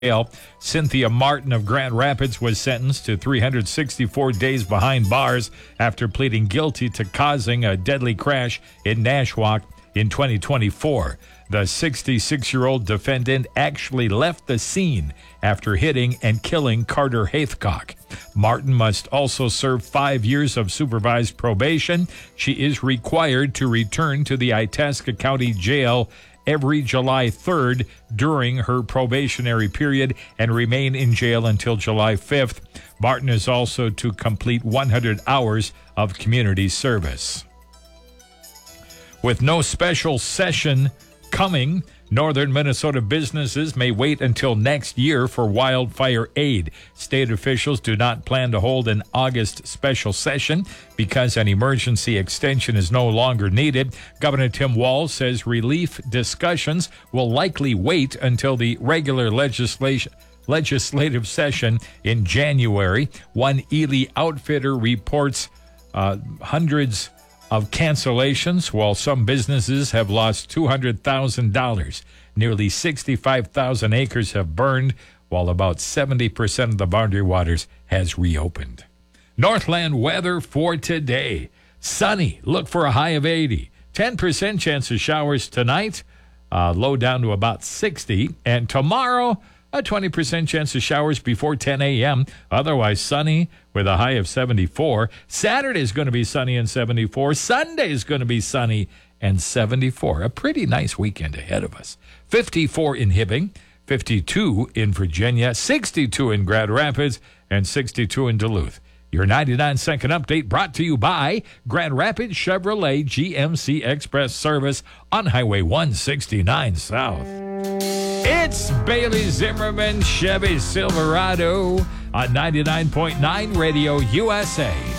jail. Cynthia Martin of Grand Rapids was sentenced to 364 days behind bars after pleading guilty to causing a deadly crash in Nashwauk in 2024. The 66-year-old defendant actually left the scene after hitting and killing Carter Haithcock. Martin must also serve 5 years of supervised probation. She is required to return to the Itasca County Jail every July 3rd during her probationary period and remain in jail until July 5th. Martin is also to complete 100 hours of community service. With no special session coming, northern Minnesota businesses may wait until next year for wildfire aid. State officials do not plan to hold an August special session because an emergency extension is no longer needed. Governor Tim Walz says relief discussions will likely wait until the regular legislative session in January. One Ely Outfitter reports hundreds of cancellations, while some businesses have lost $200,000. Nearly 65,000 acres have burned, while about 70% of the Boundary Waters has reopened. Northland weather for today. Sunny, look for a high of 80. 10% chance of showers tonight, low down to about 60. And tomorrow, a 20% chance of showers before 10 a.m. Otherwise sunny with a high of 74. Saturday is going to be sunny and 74. Sunday is going to be sunny and 74. A pretty nice weekend ahead of us. 54 in Hibbing, 52 in Virginia, 62 in Grand Rapids, and 62 in Duluth. Your 99-second update brought to you by Grand Rapids Chevrolet GMC Express Service on Highway 169 South. It's Bailey Zimmerman Chevy Silverado on 99.9 Radio USA.